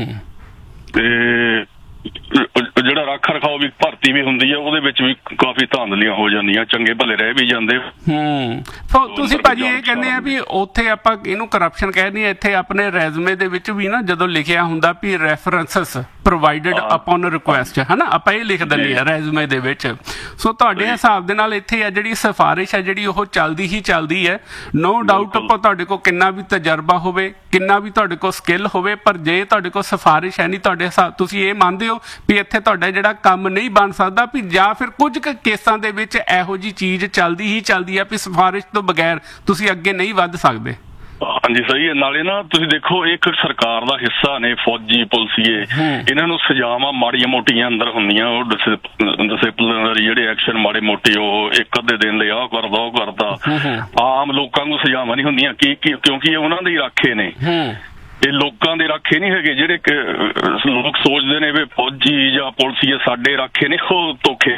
ਤੇ ਜਿਹੜਾ ਰੱਖ ਰਖਾਓ ਵੀ ਭਰਤੀ ਵੀ ਹੁੰਦੀ ਹੈ ਉਹਦੇ ਵਿੱਚ ਵੀ ਕਾਫੀ ਧਾਂਦਲੀਆਂ ਹੋ ਜਾਂਦੀਆਂ ਚੰਗੇ ਭਲੇ ਰਹਿ ਵੀ ਜਾਂਦੇ। ਹੂੰ ਤੁਸੀਂ ਭਾਜੀ ਇਹ ਕਹਿੰਦੇ ਆ ਵੀ ਉੱਥੇ ਆਪਾਂ ਇਹਨੂੰ ਕਰਪਸ਼ਨ ਕਹਿੰਦੇ ਆ ਇੱਥੇ ਆਪਣੇ ਰੈਜ਼ੂਮੇ ਦੇ ਵਿੱਚ ਵੀ ਨਾ ਜਦੋਂ ਲਿਖਿਆ ਹੁੰਦਾ ਵੀ ਰੈਫਰੈਂਸਸ ਪ੍ਰੋਵਾਈਡਡ ਅਪਨ ਰਿਕੁਐਸਟ ਹੈ ਨਾ ਆਪਾਂ ਇਹ ਲਿਖ ਦਿੰਦੇ ਆ ਰੈਜ਼ੂਮੇ ਦੇ ਵਿੱਚ। ਸੋ ਤੁਹਾਡੇ ਹਿਸਾਬ ਦੇ ਨਾਲ ਇੱਥੇ ਆ ਜਿਹੜੀ ਸਿਫਾਰਿਸ਼ ਹੈ ਜਿਹੜੀ ਉਹ ਚੱਲਦੀ ਹੀ ਚੱਲਦੀ ਹੈ। ਨੋ ਡਾਊਟ ਤੁਹਾਡੇ ਕੋਲ ਕਿੰਨਾ ਵੀ ਤਜਰਬਾ ਹੋਵੇ ਕਿੰਨਾ ਵੀ ਤੁਹਾਡੇ ਕੋਲ ਸਕਿੱਲ ਹੋਵੇ ਪਰ ਜੇ ਤੁਹਾਡੇ ਕੋਲ ਸਿਫਾਰਿਸ਼ ਹੈ ਨਹੀਂ ਤੁਹਾਡੇ ਹਿਸਾਬ ਤੁਸੀਂ ਇਹ ਮੰਨਦੇ ਹੋ ਵੀ ਇੱਥੇ ਤੁਹਾਡਾ ਜਿਹੜਾ ਕੰਮ ਨਹੀਂ ਬਣ ਸਕਦਾ ਵੀ ਜਾਂ ਫਿਰ ਕੁਝ ਕੁ ਕੇਸਾਂ ਦੇ ਵਿੱਚ ਇਹੋ ਜਿਹੀ ਚੀਜ਼ ਚੱਲਦੀ ਹੀ ਚੱਲਦੀ ਹੈ ਵੀ ਸਿਫਾਰਿਸ਼ ਤੋਂ ਬਗੈਰ ਤੁਸੀਂ ਅੱਗੇ ਨਹੀਂ ਵੱਧ ਸਕਦੇ। ਹਾਂਜੀ ਸਹੀ ਹੈ। ਨਾਲੇ ਨਾ ਤੁਸੀਂ ਦੇਖੋ ਇੱਕ ਸਰਕਾਰ ਦਾ ਹਿੱਸਾ ਨੇ ਫੌਜੀ ਪੁਲਿਸੀਏ ਇਹਨਾਂ ਨੂੰ ਸਜ਼ਾਵਾਂ ਮਾੜੀਆਂ ਮੋਟੀਆਂ ਅੰਦਰ ਹੁੰਦੀਆਂ ਉਹ ਡਿਸਿਪਲਿਨਰੀ ਜਿਹੜੇ ਐਕਸ਼ਨ ਮਾੜੇ ਮੋਟੇ ਉਹ ਇੱਕ ਅੱਧੇ ਦਿਨ ਲਈ ਆਹ ਕਰਦਾ ਉਹ ਕਰਦਾ। ਆਮ ਲੋਕਾਂ ਨੂੰ ਸਜ਼ਾਵਾਂ ਨਹੀਂ ਹੁੰਦੀਆਂ ਕੀ ਕਿਉਂਕਿ ਇਹ ਉਹਨਾਂ ਦੇ ਹੀ ਰਾਖੇ ਨੇ। ਇਹ ਲੋਕਾਂ ਦੇ ਰਾਖੇ ਨਹੀਂ ਹੈਗੇ ਜਿਹੜੇ ਲੋਕ ਸੋਚਦੇ ਨੇ ਵੀ ਫੌਜੀ ਜਾਂ ਪੁਲਿਸੀਏ ਸਾਡੇ ਰਾਖੇ ਨੇ ਉਹ ਧੋਖੇ।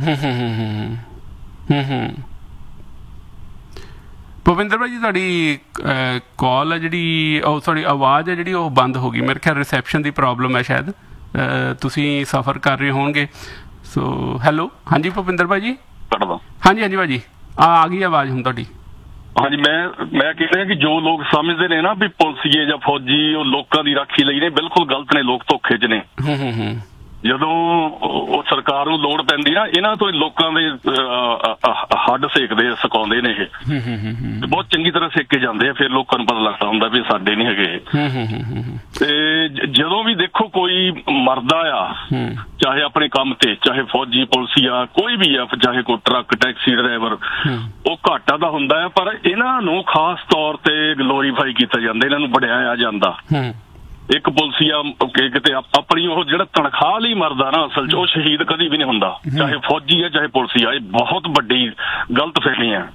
ਭੁਪਿੰਦਰ ਭਾਈ ਜੀ ਤੁਹਾਡੀ ਕਾਲ ਹੈ ਜਿਹੜੀ ਉਹ ਤੁਹਾਡੀ ਆਵਾਜ਼ ਹੈ ਜਿਹੜੀ ਉਹ ਬੰਦ ਹੋ ਗਈ ਮੇਰੇ ਖਿਆਲ ਰਿਸੈਪਸ਼ਨ ਦੀ ਪ੍ਰੋਬਲਮ ਹੈ ਸ਼ਾਇਦ ਤੁਸੀਂ ਸਫ਼ਰ ਕਰ ਰਹੇ ਹੋਣਗੇ। ਸੋ ਹੈਲੋ ਹਾਂਜੀ ਭੁਪਿੰਦਰ ਭਾਈ ਜੀ। ਹਾਂਜੀ ਹਾਂਜੀ ਭਾਜੀ ਆ ਆ ਗਈ ਆਵਾਜ਼ ਹੁਣ ਤੁਹਾਡੀ। ਹਾਂਜੀ ਮੈਂ ਮੈਂ ਕਹਿ ਰਿਹਾ ਕਿ ਜੋ ਲੋਕ ਸਮਝਦੇ ਨੇ ਨਾ ਵੀ ਪੁਲਿਸੀਏ ਜਾਂ ਫੌਜੀ ਉਹ ਲੋਕਾਂ ਦੀ ਰਾਖੀ ਲਈ ਨੇ ਬਿਲਕੁਲ ਗਲਤ ਨੇ। ਲੋਕ ਧੋਖੇ 'ਚ ਨੇ। ਜਦੋਂ ਉਹ ਸਰਕਾਰ ਨੂੰ ਲੋੜ ਪੈਂਦੀ ਨਾ ਇਹਨਾਂ ਤੋਂ ਲੋਕਾਂ ਦੇ ਹੱਡ ਸੇਕਦੇ ਸਿਕਾਉਂਦੇ ਨੇ ਇਹ ਬਹੁਤ ਚੰਗੀ ਤਰ੍ਹਾਂ ਸੇਕੇ ਜਾਂਦੇ ਆ ਫਿਰ ਲੋਕਾਂ ਨੂੰ ਪਤਾ ਲੱਗਦਾ ਹੁੰਦਾ ਵੀ ਸਾਡੇ ਨਹੀਂ ਹੈਗੇ। ਤੇ ਜਦੋਂ ਵੀ ਦੇਖੋ ਕੋਈ ਮਰਦਾ ਆ ਚਾਹੇ ਆਪਣੇ ਕੰਮ ਤੇ ਚਾਹੇ ਫੌਜੀ ਪੁਲਿਸੀਆ ਕੋਈ ਵੀ ਆ ਚਾਹੇ ਕੋਈ ਟਰੱਕ ਟੈਕਸੀ ਡਰਾਈਵਰ ਉਹ ਘਾਟਾ ਦਾ ਹੁੰਦਾ ਹੈ ਪਰ ਇਹਨਾਂ ਨੂੰ ਖਾਸ ਤੌਰ ਤੇ ਗਲੋਰੀਫਾਈ ਕੀਤਾ ਜਾਂਦਾ ਇਹਨਾਂ ਨੂੰ ਵਡਿਆਇਆ ਜਾਂਦਾ। ਇੱਕ ਪੁਲਿਸੀਆ ਕਿਤੇ ਆਪਣੀ ਉਹ ਜਿਹੜਾ ਤਨਖਾਹ ਲਈ ਮਰਦਾ ਨਾ ਅਸਲ 'ਚ ਉਹ ਸ਼ਹੀਦ ਕਦੀ ਵੀ ਨਹੀਂ ਹੁੰਦਾ ਚਾਹੇ ਫੌਜੀ ਹੈ ਚਾਹੇ ਪੁਲਿਸੀਆ। ਇਹ ਬਹੁਤ ਵੱਡੀ ਗਲਤ ਫਹਿਮੀ ਹੈ।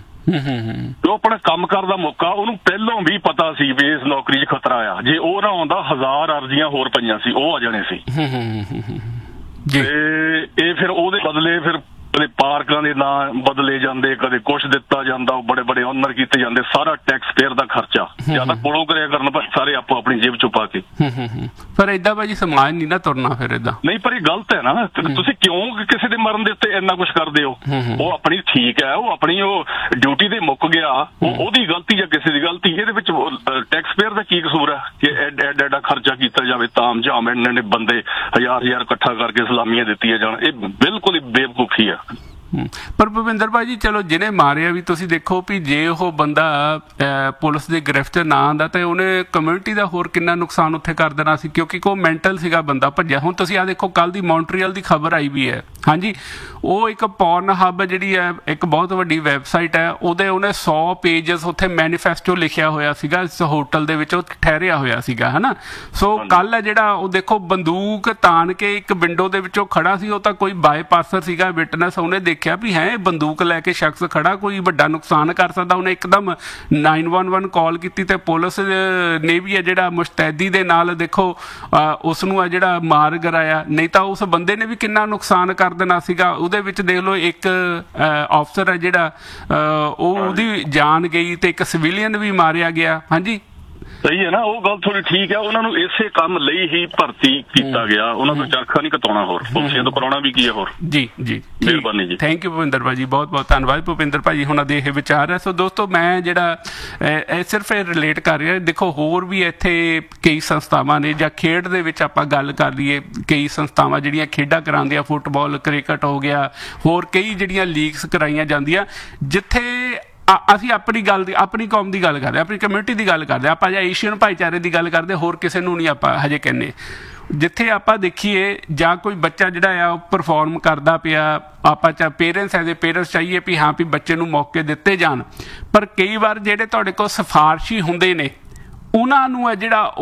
ਉਹ ਆਪਣਾ ਕੰਮ ਕਰਨ ਦਾ ਮੌਕਾ ਉਹਨੂੰ ਪਹਿਲਾਂ ਵੀ ਪਤਾ ਸੀ ਵੀ ਇਸ ਨੌਕਰੀ 'ਚ ਖਤਰਾ ਆ। ਜੇ ਉਹ ਨਾ ਆਉਂਦਾ ਹਜ਼ਾਰ ਅਰਜ਼ੀਆਂ ਹੋਰ ਪਈਆਂ ਸੀ ਉਹ ਆ ਜਾਣੇ ਸੀ। ਤੇ ਇਹ ਫਿਰ ਉਹਦੇ ਬਦਲੇ ਫਿਰ ਕਦੇ ਪਾਰਕਾਂ ਦੇ ਨਾਂ ਬਦਲੇ ਜਾਂਦੇ ਕਦੇ ਕੁਛ ਦਿੱਤਾ ਜਾਂਦਾ ਉਹ ਬੜੇ ਬੜੇ ਓਨਰ ਕੀਤੇ ਜਾਂਦੇ ਸਾਰਾ ਟੈਕਸ ਪੇਅਰ ਦਾ ਖਰਚਾ ਜਾਂ ਤਾਂ ਕੋਲੋਂ ਕਰਿਆ ਕਰਨ ਪਰ ਸਾਰੇ ਆਪੋ ਆਪਣੀ ਜੇਬ ਚੋਂ ਪਾ ਕੇ। ਪਰ ਏਦਾਂ ਭਾਜੀ ਸਮਾਜ ਨਹੀਂ ਨਾ ਤੁਰਨਾ ਫਿਰ ਏਦਾਂ ਨਹੀਂ ਪਰ ਇਹ ਗਲਤ ਹੈ ਨਾ। ਤੁਸੀਂ ਕਿਉਂ ਕਿਸੇ ਦੇ ਮਰਨ ਦੇ ਉੱਤੇ ਇੰਨਾ ਕੁਛ ਕਰਦੇ ਹੋ? ਉਹ ਆਪਣੀ ਠੀਕ ਹੈ ਉਹ ਆਪਣੀ ਉਹ ਡਿਊਟੀ ਤੇ ਮੁੱਕ ਗਿਆ ਉਹਦੀ ਗਲਤੀ ਜਾਂ ਕਿਸੇ ਦੀ ਗਲਤੀ ਇਹਦੇ ਵਿੱਚ ਟੈਕਸ ਪੇਅਰ ਦਾ ਕੀ ਕਸੂਰ ਹੈ ਕਿ ਐਡਾ ਐਡਾ ਖਰਚਾ ਕੀਤਾ ਜਾਵੇ ਤਾਮ ਝਾਮ ਇੰਨੇ ਨੇ ਬੰਦੇ ਹਜ਼ਾਰ ਹਜ਼ਾਰ ਇਕੱਠਾ ਕਰਕੇ ਸਲਾਮੀਆਂ ਦਿੱਤੀਆਂ ਜਾਣ। ਇਹ ਬਿਲਕੁਲ ਹੀ ਬੇਵਕੂਫੀ ਆ। ਪਰ ਭੁਪਿੰਦਰ ਭਾਈ ਜੀ ਚਲੋ ਜਿਹਨੇ ਮਾਰਿਆ ਵੀ ਤੁਸੀਂ ਦੇਖੋ ਵੀ ਜੇ ਉਹ ਬੰਦਾ ਪੁਲਿਸ ਦੇ ਗ੍ਰਿਫਤ ਨਾ ਆਉਂਦਾ ਤਾਂ ਉਹਨੇ ਕਮਿਊਨਿਟੀ ਦਾ ਹੋਰ ਕਿੰਨਾ ਨੁਕਸਾਨ ਉੱਥੇ ਕਰ ਦੇਣਾ ਸੀ ਕਿਉਂਕਿ ਉਹ ਮੈਂਟਲ ਸੀਗਾ ਬੰਦਾ ਭੱਜਿਆ। ਹੁਣ ਤੁਸੀਂ ਆਹ ਦੇਖੋ ਕੱਲ ਦੀ ਮੌਂਟਰੀਅਲ ਦੀ ਖਬਰ ਆਈ ਵੀ ਹੈ। ਹਾਂਜੀ ਉਹ ਇੱਕ ਪੌਰਨ ਹੱਬ ਜਿਹੜੀ ਹੈ ਇੱਕ ਬਹੁਤ ਵੱਡੀ ਵੈਬਸਾਈਟ ਹੈ ਉਹਦੇ ਉਹਨੇ ਸੌ ਪੇਜਸ ਉੱਥੇ ਮੈਨੀਫੈਸਟੋ ਲਿਖਿਆ ਹੋਇਆ ਸੀਗਾ ਇਸ ਹੋਟਲ ਦੇ ਵਿੱਚ ਉਹ ਠਹਿਰਿਆ ਹੋਇਆ ਸੀਗਾ ਹੈ ਨਾ। ਸੋ ਕੱਲ ਹੈ ਜਿਹੜਾ ਉਹ ਦੇਖੋ ਬੰਦੂਕ ਤਾਣ ਕੇ ਇੱਕ ਵਿੰਡੋ ਦੇ ਵਿੱਚੋਂ ਖੜਾ ਸੀ ਉਹ ਤਾਂ ਕੋਈ ਬਾਈਪਾਸਰ ਸੀਗਾ ਵਿਟਨੈਸ ਉਹਨੇ ਦੇਖਿਆ ਵੀ ਹੈ ਬੰਦੂਕ ਲੈ ਕੇ ਸ਼ਖਸ ਖੜਾ ਕੋਈ ਵੱਡਾ ਨੁਕਸਾਨ ਕਰ ਸਕਦਾ। ਉਹਨੇ ਇੱਕਦਮ ਨਾਈਨ ਵਨ ਵਨ ਕਾਲ ਕੀਤੀ ਤੇ ਪੁਲਿਸ ਨੇ ਵੀ ਹੈ ਜਿਹੜਾ ਮੁਸ਼ਤੈਦੀ ਦੇ ਨਾਲ ਦੇਖੋ ਉਸ ਨੂੰ ਆ ਜਿਹੜਾ ਮਾਰ ਗਿਰਾਇਆ ਨਹੀਂ ਤਾਂ ਉਸ ਬੰਦੇ ਨੇ ਵੀ ਕਿੰਨਾ ਨੁਕਸਾਨ ਕਰ ਦੇਣਾ ਸੀਗਾ। ਉਹਦੇ ਵਿੱਚ ਦੇਖ ਲਓ ਇੱਕ ਅਫਸਰ ਹੈ ਜਿਹੜਾ ਉਹ ਉਹਦੀ ਜਾਨ ਗਈ ਤੇ ਇੱਕ ਸਿਵਿਲੀਅਨ ਵੀ ਮਾਰਿਆ ਗਿਆ। ਹਾਂਜੀ ਸਹੀ ਹੈ ਨਾ, ਉਹ ਗੱਲ ਥੋੜੀ ਠੀਕ ਹੈ। ਉਹਨਾਂ ਨੂੰ ਇਸੇ ਕੰਮ ਲਈ ਹੀ ਭਰਤੀ ਕੀਤਾ ਗਿਆ, ਉਹਨਾਂ ਤੋਂ ਚਰਖਾ ਨਹੀਂ ਕਟਾਉਣਾ, ਹੋਰ ਪੁਲਿਸੀਆਂ ਤੋਂ ਕਰਾਉਣਾ ਵੀ ਕੀ ਹੈ। ਹੋਰ ਜੀ ਜੀ ਮਿਹਰਬਾਨੀ ਜੀ, ਥੈਂਕ ਯੂ ਭੁਪਿੰਦਰ ਭਾਜੀ, ਬਹੁਤ ਬਹੁਤ ਧੰਨਵਾਦ ਭੁਪਿੰਦਰ ਭਾਜੀ ਹੁਣਾਂ ਦੇ ਇਹ ਵਿਚਾਰ ਹੈ। ਸੋ ਦੋਸਤੋ ਮੈਂ ਜਿਹੜਾ ਇਹ ਸਿਰਫ ਇਹ ਰਿਲੇਟ ਕਰ ਰਿਹਾ, ਦੇਖੋ ਹੋਰ ਵੀ ਇੱਥੇ ਕਈ ਸੰਸਥਾਵਾਂ ਨੇ, ਜਾਂ ਖੇਡ ਦੇ ਵਿੱਚ ਆਪਾਂ ਗੱਲ ਕਰ ਲਈਏ, ਕਈ ਸੰਸਥਾਵਾਂ ਜਿਹੜੀਆਂ ਖੇਡਾਂ ਕਰਾਉਂਦੀਆਂ, ਫੁੱਟਬਾਲ ਕ੍ਰਿਕਟ ਹੋ ਗਿਆ, ਹੋਰ ਕਈ ਜਿਹੜੀਆਂ ਲੀਗਸ ਕਰਾਈਆਂ ਜਾਂਦੀਆਂ, ਜਿੱਥੇ ਅਸੀਂ ਆਪਣੀ ਗੱਲ ਦੀ, ਆਪਣੀ ਕੌਮ ਦੀ ਗੱਲ ਕਰਦੇ, ਆਪਣੀ ਕਮਿਊਨਿਟੀ ਦੀ ਗੱਲ ਕਰਦੇ, ਆਪਾਂ ਜਾਂ ਏਸ਼ੀਅਨ ਭਾਈਚਾਰੇ ਦੀ ਗੱਲ ਕਰਦੇ, ਹੋਰ ਕਿਸੇ ਨੂੰ ਨਹੀਂ ਆਪਾਂ ਹਜੇ ਕਹਿੰਦੇ। ਜਿੱਥੇ ਆਪਾਂ ਦੇਖੀਏ ਜਾਂ ਕੋਈ ਬੱਚਾ ਜਿਹੜਾ ਆ ਉਹ ਪਰਫਾਰਮ ਕਰਦਾ ਪਿਆ, ਆਪਾਂ ਚਾਹੇ ਪੇਰੈਂਟਸ ਐਜ਼ ਏ ਪੇਰੈਂਟਸ ਚਾਹੀਏ ਵੀ ਹਾਂ ਵੀ ਬੱਚੇ ਨੂੰ ਮੌਕੇ ਦਿੱਤੇ ਜਾਣ, ਪਰ ਕਈ ਵਾਰ ਜਿਹੜੇ ਤੁਹਾਡੇ ਕੋਲ ਸਿਫਾਰਸ਼ੀ ਹੁੰਦੇ ਨੇ ਉਹਨਾਂ ਨੂੰ ਹੈ ਜਿਹੜਾ